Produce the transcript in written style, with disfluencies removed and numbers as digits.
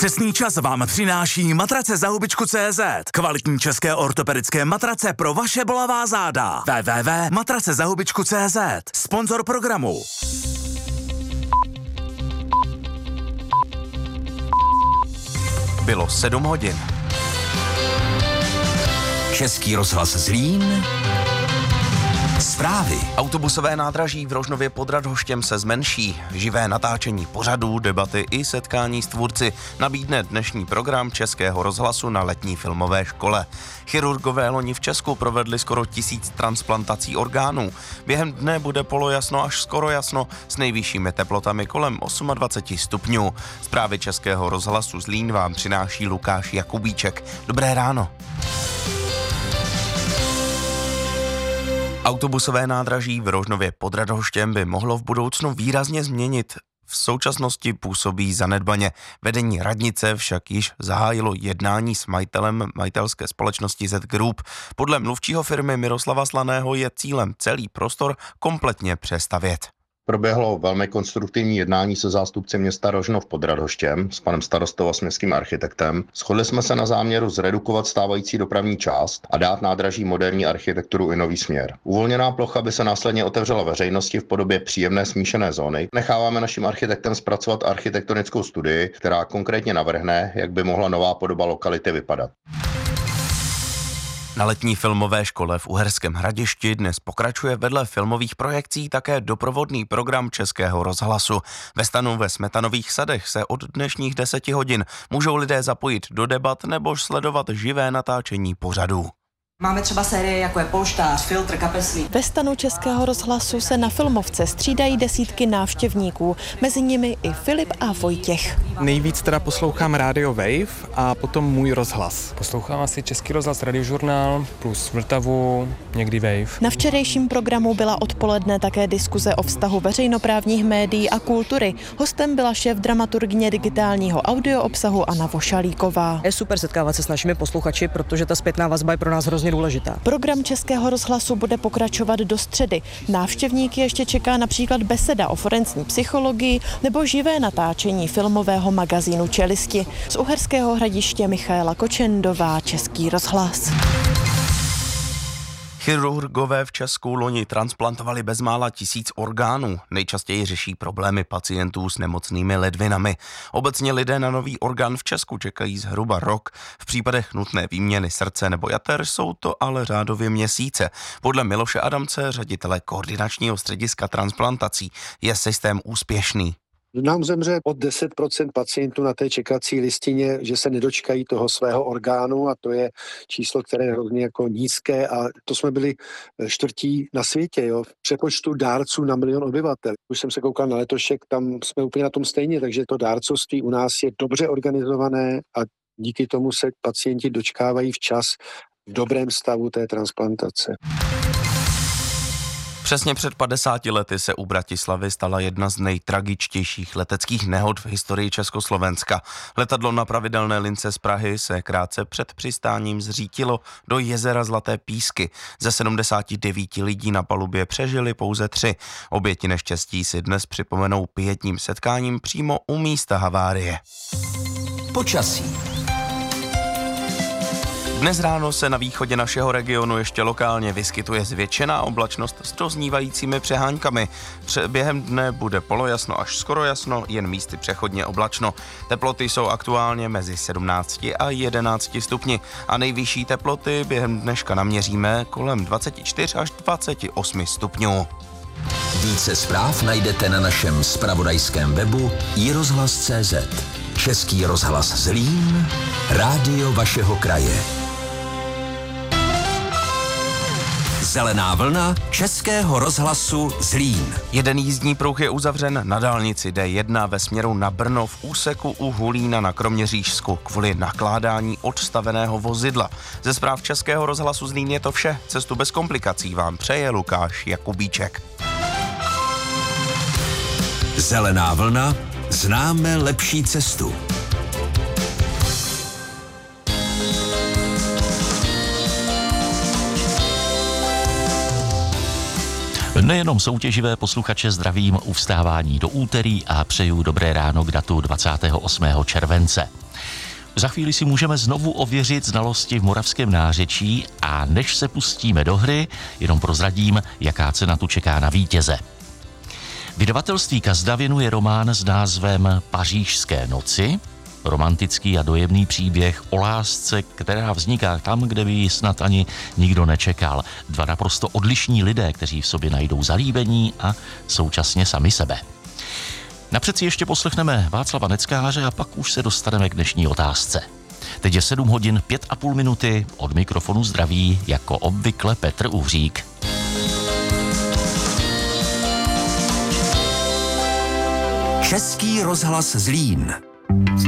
Přesný čas vám přináší matrace za hubičku.cz. Kvalitní české ortopedické matrace pro vaše bolavá záda. www.matracezahubičku.cz. Sponzor programu. Bylo 7 hodin. Český rozhlas Zlín. Zprávy. Autobusové nádraží v Rožnově pod Radhoštěm se zmenší. Živé natáčení pořadů, debaty i setkání s tvůrci nabídne dnešní program Českého rozhlasu na letní filmové škole. Chirurgové loni v Česku provedli skoro 1000 transplantací orgánů. Během dne bude polojasno až skoro jasno s nejvyššími teplotami kolem 28 stupňů. Zprávy Českého rozhlasu Zlín vám přináší Lukáš Jakubíček. Dobré ráno. Autobusové nádraží v Rožnově pod Radhoštěm by mohlo v budoucnu výrazně změnit. V současnosti působí zanedbaně. Vedení radnice však již zahájilo jednání s majitelem majitelské společnosti Z Group. Podle mluvčího firmy Miroslava Slaného je cílem celý prostor kompletně přestavět. Proběhlo velmi konstruktivní jednání se zástupci města Rožnov pod Radhoštěm s panem starostou a s městským architektem. Shodli jsme se na záměru zredukovat stávající dopravní část a dát nádraží moderní architekturu i nový směr. Uvolněná plocha by se následně otevřela veřejnosti v podobě příjemné smíšené zóny. Necháváme našim architektem zpracovat architektonickou studii, která konkrétně navrhne, jak by mohla nová podoba lokality vypadat. Na letní filmové škole v Uherském Hradišti dnes pokračuje vedle filmových projekcí také doprovodný program Českého rozhlasu. Ve stanu ve Smetanových sadech se od dnešních 10 hodin můžou lidé zapojit do debat nebo sledovat živé natáčení pořadů. Máme třeba série jako je Polštář, Filtr, Kapesný. Ve stanu Českého rozhlasu se na filmovce střídají desítky návštěvníků, mezi nimi i Filip a Vojtěch. Nejvíc teda poslouchám Radio Wave a potom Můj rozhlas. Poslouchám asi Český rozhlas, Radiožurnál plus Vltavu, někdy Wave. Na včerejším programu byla odpoledne také diskuze o vztahu veřejnoprávních médií a kultury. Hostem byla šéf dramaturgyně digitálního audio obsahu Anna Vošalíková. Je super setkávat se s našimi posluchači, protože ta zpětná vazba je pro nás hrozně důležitá. Program Českého rozhlasu bude pokračovat do středy. Návštěvníky ještě čeká například beseda o forenzní psychologii nebo živé natáčení filmového magazínu Čelisti. Z Uherského Hradiště Michaela Kočendová, Český rozhlas. Chirurgové v Česku loni transplantovali bezmála 1000 orgánů. Nejčastěji řeší problémy pacientů s nemocnými ledvinami. Obecně lidé na nový orgán v Česku čekají zhruba rok. V případech nutné výměny srdce nebo jater jsou to ale řádově měsíce. Podle Miloše Adamce, ředitele koordinačního střediska transplantací, je systém úspěšný. Nám zemře od 10% pacientů na té čekací listině, že se nedočkají toho svého orgánu a to je číslo, které je hrozně jako nízké a to jsme byli čtvrtí na světě, jo. V přepočtu dárců na 1 milion obyvatel. Už jsem se koukal na letošek, tam jsme úplně na tom stejně, takže to dárcovství u nás je dobře organizované a díky tomu se pacienti dočkávají včas v dobrém stavu té transplantace. Přesně před 50 lety se u Bratislavy stala jedna z nejtragičtějších leteckých nehod v historii Československa. Letadlo na pravidelné lince z Prahy se krátce před přistáním zřítilo do jezera Zlaté Písky. Ze 79 lidí na palubě přežili pouze 3. Oběti neštěstí si dnes připomenou pietním setkáním přímo u místa havárie. Počasí. Dnes ráno se na východě našeho regionu ještě lokálně vyskytuje zvětšená oblačnost s doznívajícími přeháňkami. Během dne bude polojasno až skoro jasno, jen místy přechodně oblačno. Teploty jsou aktuálně mezi 17 a 11 stupni a nejvyšší teploty během dneška naměříme kolem 24 až 28 stupňů. Více zpráv najdete na našem zpravodajském webu iRozhlas.cz. Český rozhlas Zlín, rádio vašeho kraje. Zelená vlna Českého rozhlasu Zlín. Jeden jízdní pruh je uzavřen na dálnici D1 ve směru na Brno v úseku u Hulína na Kroměřížsku kvůli nakládání odstaveného vozidla. Ze zpráv Českého rozhlasu Zlín je to vše. Cestu bez komplikací vám přeje Lukáš Jakubíček. Zelená vlna, známe lepší cestu. Nejenom soutěživé posluchače zdravím u vstávání do úterý a přeju dobré ráno k datu 28. července. Za chvíli si můžeme znovu ověřit znalosti v moravském nářečí a než se pustíme do hry, jenom prozradím, jaká cena tu čeká na vítěze. Vydavatelství Kazda věnuje román s názvem Pařížské noci, romantický a dojemný příběh o lásce, která vzniká tam, kde by ji snad ani nikdo nečekal. Dva naprosto odlišní lidé, kteří v sobě najdou zalíbení a současně sami sebe. Napřed si ještě poslechneme Václava Neckáře a pak už se dostaneme k dnešní otázce. Teď je 7 hodin 5,5 minuty, od mikrofonu zdraví jako obvykle Petr Uhřík. Český rozhlas Zlín.